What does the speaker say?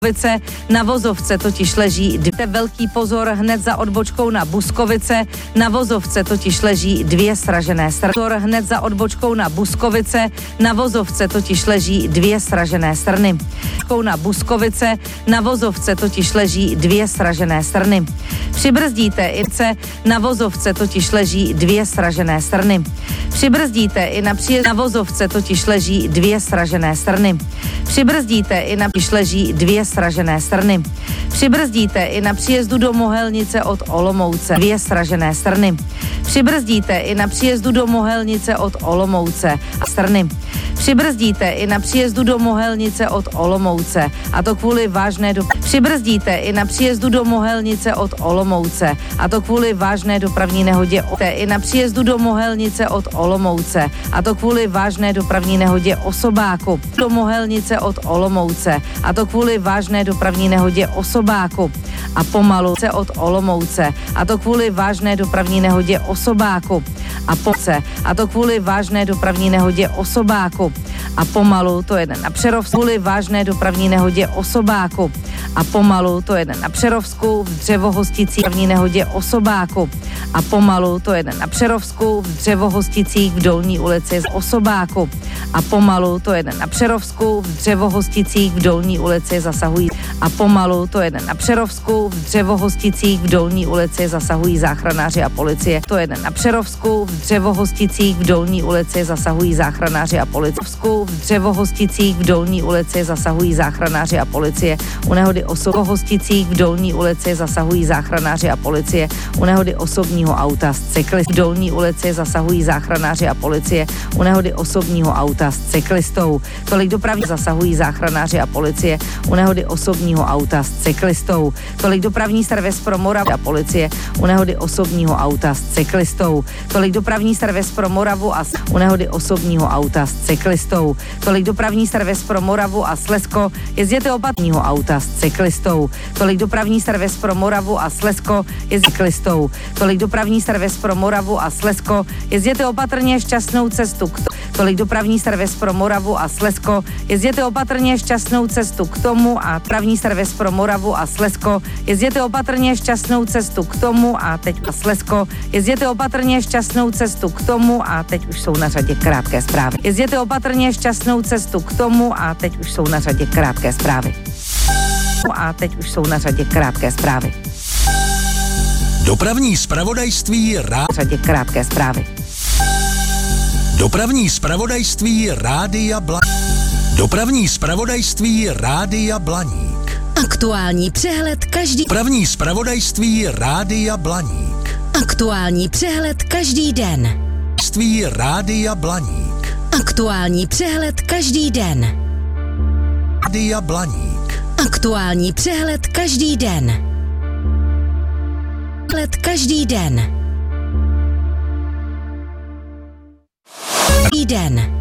Na vozovce totiž leží velký pozor hned za odbočkou na Buskovice. Na vozovce totiž leží 2 sražené strny. Pozor hned za odbočkou na Buskovice. Na vozovce totiž leží 2 sražené strny. Na Buskovice. Na vozovce totiž leží 2 sražené strny. Přibrzdíte i na vozovce totiž leží 2 sražené strny. Přibrzdíte i na příjezdu na vozovce totiž leží 2 sražené strny. Přibrzdíte i na leží 2 sražené strny. Přibrzdíte i na příjezdu do Mohelnice od Olomouce 2 sražené strny. Přibrzdíte i na příjezdu do Mohelnice od Olomouce a strny. Přibrzdíte i na příjezdu do Mohelnice od Olomouce a to kvůli vážné Přibrzdíte i na příjezdu do Mohelnice od Olomouce a to kvůli vážné dopravní nehodě i na příjezdu do Mohelnice od Olomouce a to kvůli vážné dopravní nehodě osobáku do Mohelnice od Olomouce a to kvůli vážné dopravní nehodě osobáku a pomalu se od Olomouce a to kvůli vážné dopravní nehodě osobáku a to kvůli vážné dopravní nehodě osobáku a pomalu to jede na Přerovsku kvůli vážné dopravní nehodě osobáku a pomalu to jede na Přerovsku v Dřevohosticích dopravní nehodě osobáku a pomalu to jede na Přerovsku v Dřevohosticích v Dolní ulici z osobáku a pomalu to jede na Přerovsku v Dřevohosticích v Dolní ulici zasahují a pomalu to jede na Přerovsku v Dřevohosticích v Dolní ulici zasahují záchranáři a policie. To jede na Přerovsku v Dřevohosticích v Dolní ulici zasahují záchranáři a policie. V Dřevohosticích v Dolní ulici zasahují záchranáři a policie. U nehody Hosticích v Dolní ulici zasahují záchranáři a policie. U nehody osobního auta s cyklistou v Dolní ulici zasahují záchranáři a policie. U nehody osobního auta s cyklistou. Tolik dopravní zasahují záchranáři a policie. U nehody osobního auta s cyklistou. Tolik dopravní servis pro Moravu a policie. U nehody osobního auta s cyklistou. Tolik dopravní servis pro Moravu a u nehody osobního auta s cyklistou. Tolik dopravní servis pro Moravu a Slezsko. Jezděte opatrného auta s cyklistou. Tolik dopravní servis pro Moravu a Slezsko. Cyklistou. Tolik dopravní servis pro Moravu a Slezsko. Jezděte opatrně šťastnou cestu. Tolik dopravní servis pro Moravu a Slezsko. Jezděte opatrně šťastnou cestu k tomu a dopravní servis pro Moravu a Slezsko. Jezděte opatrně šťastnou cestu k tomu a teď a Slezsko. Jezděte opatrně šťastnou cestu k tomu a teď už jsou na řadě krátké zprávy. Jezděte opatrně šťastnou cestu k tomu a teď už jsou na řadě krátké zprávy. A teď už jsou na řadě krátké zprávy. Dopravní zpravodajství řadě krátké zprávy. Dopravní zpravodajství Dopravní zpravodajství Rádia Blaník. Aktuální přehled každý Dopravní zpravodajství Rádia Blaník. Aktuální přehled každý den. Rádia Blaník. Aktuální přehled každý den. Rádia Blaník. Aktuální přehled každý den. Přehled každý den. Každý den.